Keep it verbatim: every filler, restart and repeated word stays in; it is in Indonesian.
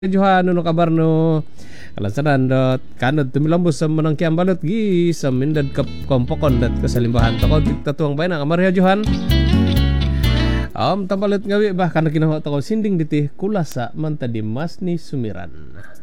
Johan no kabar no kalasanan dot kanod tumilambos sa manang kiam balot gi sa mindad kap kompokon dat kasalimbahan toko tatuang bayan ang Maria Johan am tambalot ngawi bah kana kinawa toko sinding ditih kulasa manta di Masni Sumiran.